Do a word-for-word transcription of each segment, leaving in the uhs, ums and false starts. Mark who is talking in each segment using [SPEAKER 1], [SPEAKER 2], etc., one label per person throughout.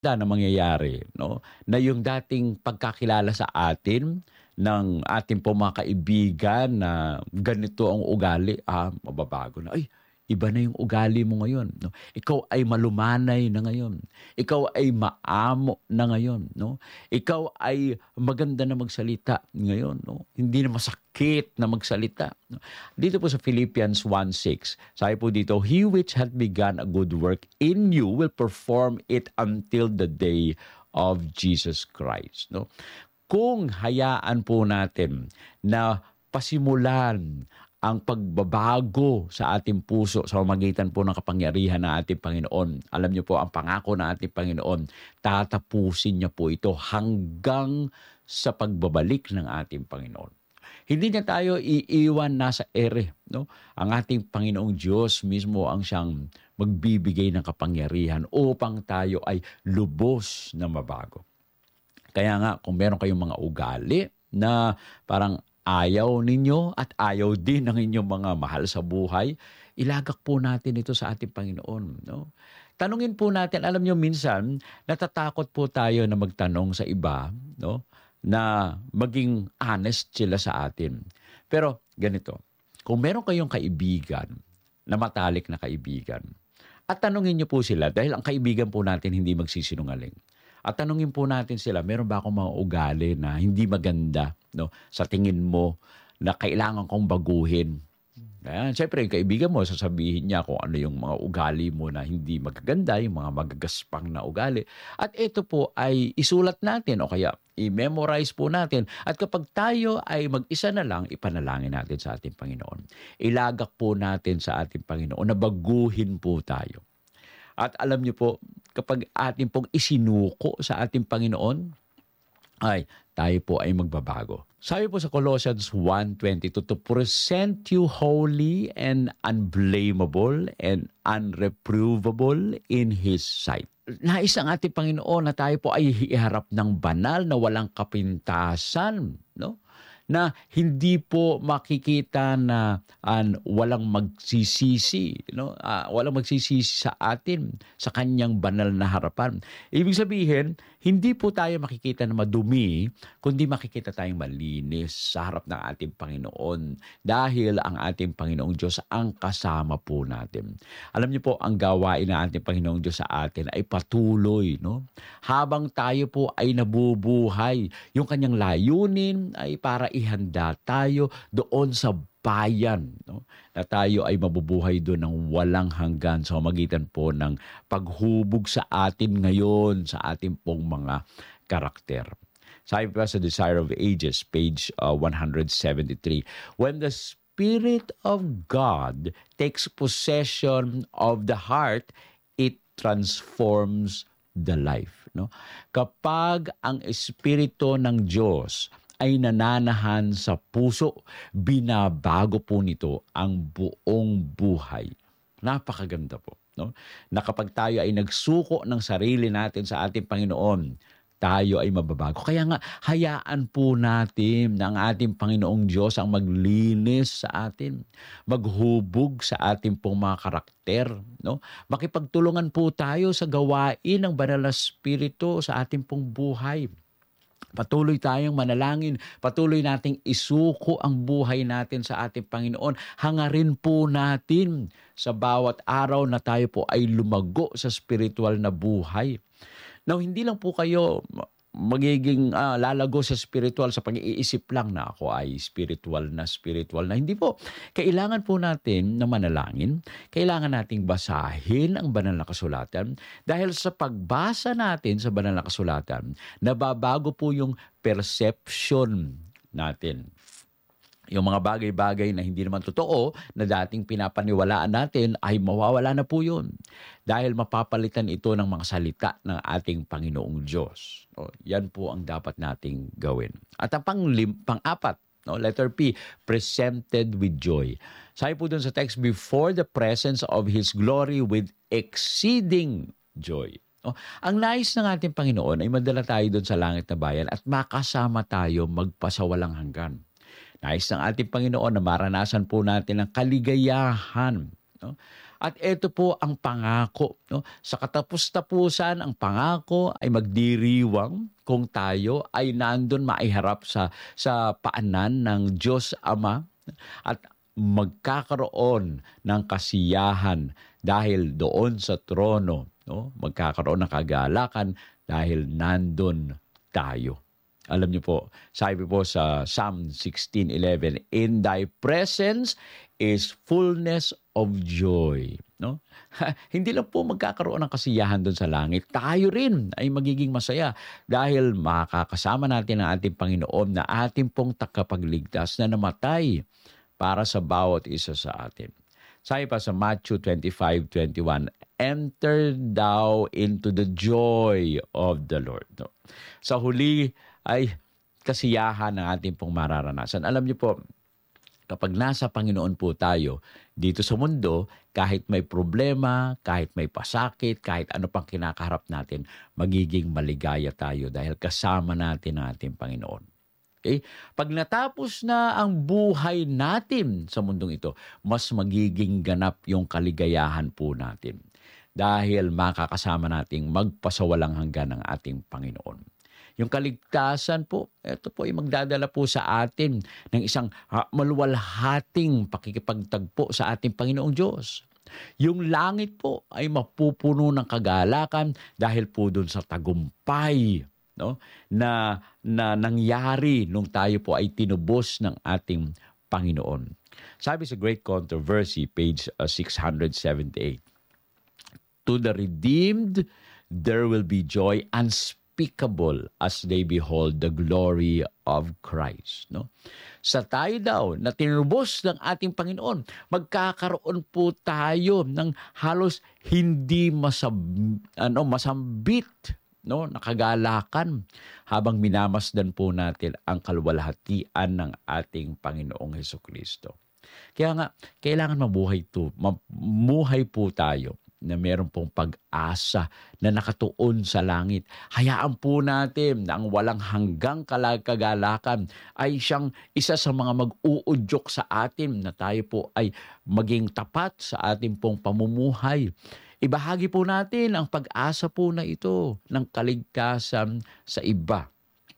[SPEAKER 1] na mangyayari, no? Na yung dating pagkakilala sa atin ng ating po mga kaibigan na ganito ang ugali, ah, mababago na. Ay, iba na yung ugali mo ngayon, no? Ikaw ay malumanay na ngayon. Ikaw ay maamo na ngayon, no? Ikaw ay maganda na magsalita ngayon, no? Hindi na masakit na magsalita, no? Dito po sa Philippians one six, sabi po dito, "He which hath begun a good work in you will perform it until the day of Jesus Christ." No? Kung hayaan po natin na pasimulan ang pagbabago sa ating puso sa pamamagitan po ng kapangyarihan ng ating Panginoon. Alam niyo po, ang pangako ng ating Panginoon, tatapusin niya po ito hanggang sa pagbabalik ng ating Panginoon. Hindi niya tayo iiwan nasa ere, no? Ang ating Panginoong Diyos mismo ang siyang magbibigay ng kapangyarihan upang tayo ay lubos na mabago. Kaya nga, kung meron kayong mga ugali na parang ayaw ninyo at ayaw din ng inyong mga mahal sa buhay, ilagak po natin ito sa ating Panginoon, no? Tanungin po natin, alam nyo minsan, natatakot po tayo na magtanong sa iba, no? Na maging honest sila sa atin. Pero ganito, kung meron kayong kaibigan, na matalik na kaibigan, at tanungin nyo po sila, dahil ang kaibigan po natin hindi magsisinungaling. At tanungin po natin sila, meron ba akong mga ugali na hindi maganda, no, sa tingin mo na kailangan kong baguhin? Ayan, siyempre, yung kaibigan mo, sasabihin niya kung ano yung mga ugali mo na hindi magaganda, yung mga magagaspang na ugali. At ito po ay isulat natin o kaya i-memorize po natin. At kapag tayo ay mag-isa na lang, ipanalangin natin sa ating Panginoon. Ilagak po natin sa ating Panginoon na baguhin po tayo. At alam niyo po, kapag ating pong isinuko sa ating Panginoon, ay tayo po ay magbabago. Sabi po sa Colossians one twenty-two, "To present you holy and unblameable and unreprovable in His sight." Nais ang ating Panginoon na tayo po ay iharap ng banal na walang kapintasan, no? Na hindi po makikita na uh, walang magsisisi, no? Uh, walang magsisisi sa atin sa kanyang banal na harapan. Ibig sabihin, hindi po tayo makikita na madumi, kundi makikita tayong malinis sa harap ng ating Panginoon dahil ang ating Panginoong Diyos ang kasama po natin. Alam niyo po, ang gawain ng ating Panginoong Diyos sa atin ay patuloy, no? Habang tayo po ay nabubuhay, yung kanyang layunin ay para ihanda tayo doon sa bayan, no? Na tayo ay mabubuhay doon ng walang hanggan sa pamamagitan po ng paghubog sa atin ngayon sa ating pong mga karakter. Sabi pa sa Desire of Ages, page uh, one seventy-three, "When the Spirit of God takes possession of the heart, it transforms the life." No? Kapag ang Espiritu ng Diyos ay nananahan sa puso, binabago po nito ang buong buhay. Napakaganda po, no? Na kapag tayo ay nagsuko ng sarili natin sa ating Panginoon, tayo ay mababago. Kaya nga, hayaan po natin na ang ating Panginoong Diyos ang maglinis sa atin, maghubog sa ating pong mga karakter, no? Makipagtulungan po tayo sa gawain ng Banal na Espiritu sa ating pong buhay. Patuloy tayong manalangin, patuloy nating isuko ang buhay natin sa ating Panginoon. Hangarin po natin sa bawat araw na tayo po ay lumago sa spiritual na buhay. Now, hindi lang po kayo magiging uh, lalago sa spiritual sa pag-iisip lang na ako ay spiritual na spiritual na. Hindi po. Kailangan po natin na manalangin. Kailangan nating basahin ang banal na kasulatan. Dahil sa pagbasa natin sa banal na kasulatan, nababago po yung perception natin. Yung mga bagay-bagay na hindi naman totoo na dating pinapaniwalaan natin ay mawawala na po yun. Dahil mapapalitan ito ng mga salita ng ating Panginoong Diyos. O, yan po ang dapat nating gawin. At ang pang-lim, pang-apat, no, letter P, presented with joy. Sabi po dun sa text, "Before the presence of His glory with exceeding joy." O, ang nais ng ating Panginoon ay madala tayo dun sa langit na bayan at makasama tayo magpasawalang hanggan. Nais ng ating Panginoon na maranasan po natin ang kaligayahan, no? At ito po ang pangako. No? Sa katapus-tapusan, ang pangako ay magdiriwang kung tayo ay nandun maiharap sa, sa paanan ng Diyos Ama at magkakaroon ng kasiyahan dahil doon sa trono. No? Magkakaroon ng kagalakan dahil nandun tayo. Alam niyo po, sabi po sa Psalm sixteen eleven, "In thy presence is fullness of joy." No? Hindi lang po magkakaroon ng kasiyahan doon sa langit. Tayo rin ay magiging masaya dahil makakasama natin ang ating Panginoon na ating pong tagapagligtas na namatay para sa bawat isa sa atin. Sabi pa sa Matthew twenty-five twenty-one, "Enter thou into the joy of the Lord." No? Sa huli ay kasiyahan ng ating pong mararanasan. Alam niyo po, kapag nasa Panginoon po tayo, dito sa mundo, kahit may problema, kahit may pasakit, kahit ano pang kinakaharap natin, magiging maligaya tayo dahil kasama natin ang ating Panginoon. Okay? Pag natapos na ang buhay natin sa mundong ito, mas magiging ganap yung kaligayahan po natin dahil makakasama nating magpasawalang hanggan ng ating Panginoon. Yung kaligtasan po, ito po ay magdadala po sa atin ng isang uh, maluwalhating pakikipagtagpo sa ating Panginoong Diyos. Yung langit po ay mapupuno ng kagalakan dahil po dun sa tagumpay, no, na, na nangyari nung tayo po ay tinubos ng ating Panginoon. Sabi sa Great Controversy, page uh, six seventy-eight, "To the redeemed, there will be joy unspeakable as they behold the glory of Christ." No? Sa tayo daw na tinubos ng ating Panginoon, magkakaroon po tayo ng halos hindi masab, ano, masambit, no, nakagalakan habang minamasdan po natin ang kaluwalhatian ng ating Panginoong Hesukristo. Kaya nga, kailangan mabuhay, to, mamuhay po tayo na meron pong pag-asa na nakatuon sa langit. Hayaan po natin na ang walang hanggang kagalakan ay siyang isa sa mga mag-uudyok sa atin na tayo po ay maging tapat sa ating pong pamumuhay. Ibahagi po natin ang pag-asa po na ito ng kaligtasan sa iba,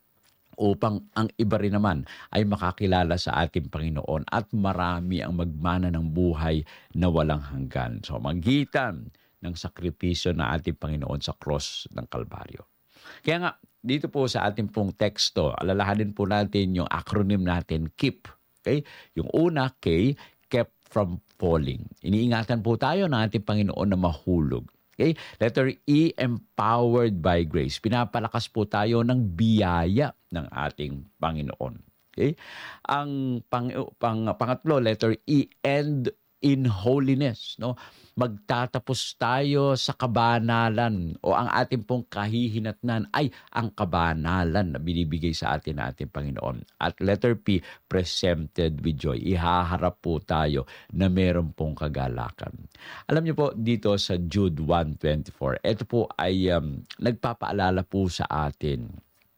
[SPEAKER 1] upang ang iba rin naman ay makakilala sa ating Panginoon at marami ang magmana ng buhay na walang hanggan. So, magitan ng sakripisyo na ating Panginoon sa cross ng Kalbaryo. Kaya nga, dito po sa ating pong teksto, alalahanin po natin yung acronym natin, KEEP. Okay? Yung una, K, kept from falling. Iniingatan po tayo ng ating Panginoon na mahulog. Okay? Letter E, empowered by grace. Pinapalakas po tayo ng biyaya ng ating Panginoon. Okay? Ang pang, pang, pangatlo, letter E, end in holiness. No? Magtatapos tayo sa kabanalan o ang ating pong kahihinatnan ay ang kabanalan na binibigay sa atin ng ating Panginoon. At letter P, presented with joy. Ihaharap po tayo na meron pong kagalakan. Alam niyo po, dito sa Jude one twenty-four, ito po ay um, nagpapaalala po sa atin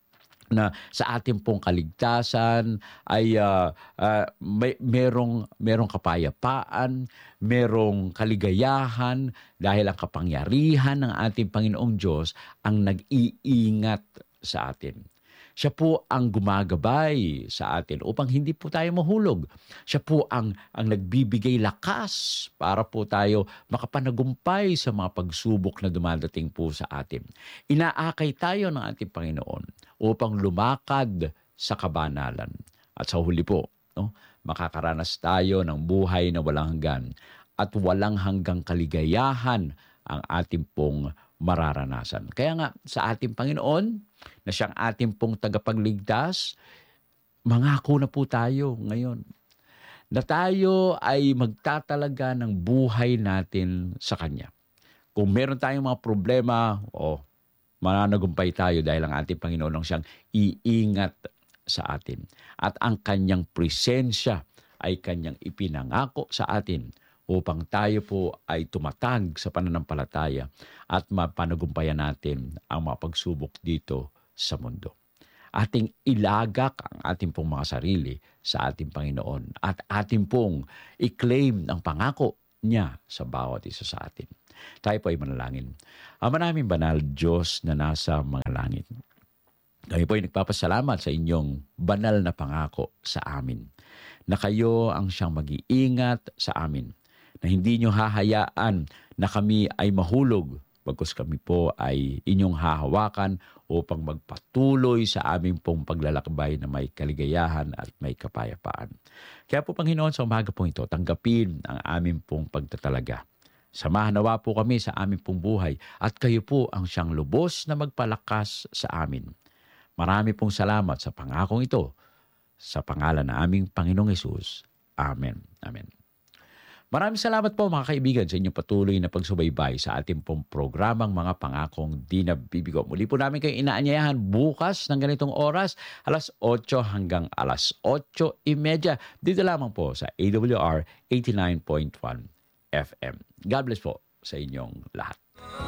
[SPEAKER 1] na sa ating pong kaligtasan ay uh, uh, may merong merong kapayapaan, merong kaligayahan dahil ang kapangyarihan ng ating Panginoong Diyos ang nag-iingat sa atin. Siya po ang gumagabay sa atin upang hindi po tayo mahulog. Siya po ang, ang nagbibigay lakas para po tayo makapanagumpay sa mga pagsubok na dumadating po sa atin. Inaakay tayo ng ating Panginoon upang lumakad sa kabanalan. At sa huli po, no, makakaranas tayo ng buhay na walang hanggan at walang hanggang kaligayahan ang ating pong mararanasan. Kaya nga, sa ating Panginoon, na siyang ating pong tagapagligtas, mangako na po tayo ngayon na tayo ay magtatalaga ng buhay natin sa Kanya. Kung meron tayong mga problema, o oh, mananagumpay tayo dahil ang ating Panginoon ang siyang iingat sa atin. At ang Kanyang presensya ay Kanyang ipinangako sa atin upang tayo po ay tumatag sa pananampalataya at mapanagumpayan natin ang mga pagsubok dito sa mundo. Ating ilagak ang ating pong mga sarili sa ating Panginoon at ating pong i-claim ang pangako niya sa bawat isa sa atin. Tayo po ay manalangin. Ama naming banal Diyos na nasa mga langit, kami po ay nagpapasalamat sa inyong banal na pangako sa amin, na kayo ang siyang mag-iingat sa amin, na hindi nyo hahayaan na kami ay mahulog, bagkus kami po ay inyong hahawakan upang magpatuloy sa aming pong paglalakbay na may kaligayahan at may kapayapaan. Kaya po, Panginoon, sa umaga pong ito, tanggapin ang aming pong pagtatalaga. Samahan nawa po kami sa aming pong buhay at kayo po ang siyang lubos na magpalakas sa amin. Marami pong salamat sa pangakong ito. Sa pangalan na aming Panginoong Hesus. Amen. Amen. Maraming salamat po mga kaibigan sa inyong patuloy na pagsubaybay sa ating pong programang Mga Pangakong Di Nabibigo. Muli po namin kayong inaanyayahan bukas ng ganitong oras, alas otso hanggang alas otso trenta. Dito lamang po sa A W R eighty-nine point one F M. God bless po sa inyong lahat.